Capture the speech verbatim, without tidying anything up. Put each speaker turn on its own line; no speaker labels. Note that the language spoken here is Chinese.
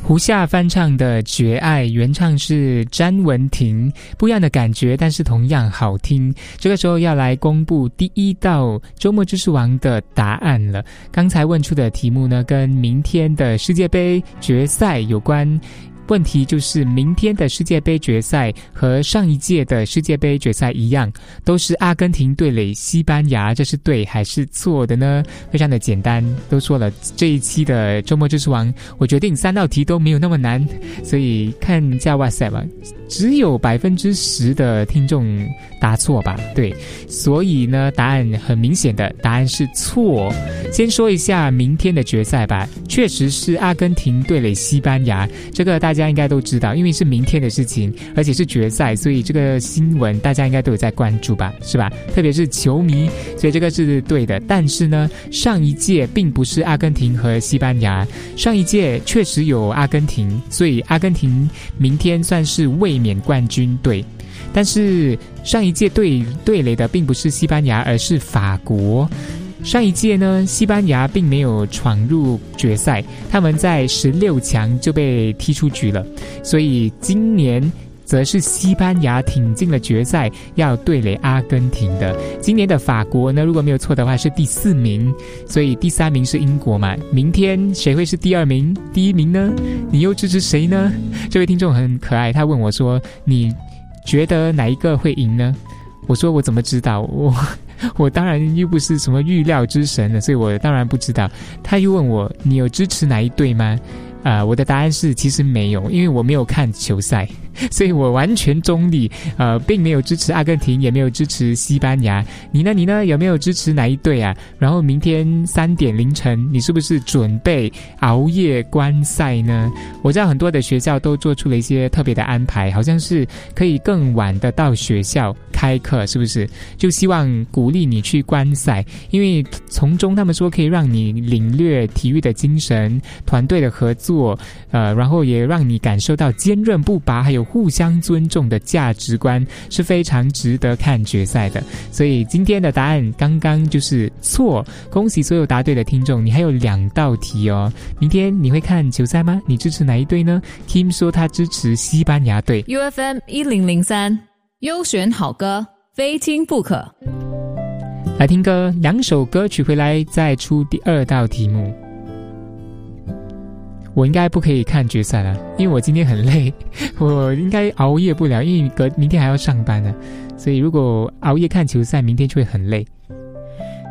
胡夏翻唱的《绝爱》，原唱是詹雯婷，不一样的感觉，但是同样好听。这个时候要来公布第一道周末知识王的答案了。刚才问出的题目呢，跟明天的世界杯决赛有关。问题就是明天的世界杯决赛和上一届的世界杯决赛一样，都是阿根廷对垒西班牙，这是对还是错的呢？非常的简单，都说了这一期的周末知识王，我决定三道题都没有那么难，所以看一下哇塞吧，只有百分之十的听众答错吧？对，所以呢，答案很明显的答案是错。先说一下明天的决赛吧，确实是阿根廷对垒西班牙，这个大家大家应该都知道，因为是明天的事情，而且是决赛，所以这个新闻大家应该都有在关注吧，是吧？特别是球迷，所以这个是对的。但是呢，上一届并不是阿根廷和西班牙，上一届确实有阿根廷，所以阿根廷明天算是卫冕冠军队。但是上一届对对垒的并不是西班牙，而是法国。上一届呢，西班牙并没有闯入决赛，他们在十六强就被踢出局了，所以今年则是西班牙挺进了决赛，要对垒阿根廷的。今年的法国呢，如果没有错的话是第四名，所以第三名是英国嘛。明天谁会是第二名、第一名呢？你又支持谁呢？这位听众很可爱，他问我说：“你觉得哪一个会赢呢？”我说：“我怎么知道？我。”我当然又不是什么预料之神了，所以我当然不知道。他又问我，你有支持哪一队吗？呃，我的答案是其实没有，因为我没有看球赛，所以我完全中立，呃，并没有支持阿根廷，也没有支持西班牙。你呢？你呢？有没有支持哪一队啊？然后明天三点凌晨，你是不是准备熬夜观赛呢？我知道很多的学校都做出了一些特别的安排，好像是可以更晚的到学校开课，是不是？就希望鼓励你去观赛，因为从中他们说可以让你领略体育的精神、团队的合作，呃，然后也让你感受到坚韧不拔，还有互相尊重的价值观，是非常值得看决赛的。所以今天的答案刚刚就是错，恭喜所有答对的听众，你还有两道题哦。明天你会看球赛吗？你支持哪一队呢？ Kim 说他支持西班牙队。
U F M 一零零三优选好歌，非听不可。
来听歌，两首歌曲回来再出第二道题目。我应该不可以看决赛了，因为我今天很累，我应该熬夜不了，因为隔明天还要上班呢，所以如果熬夜看球赛，明天就会很累。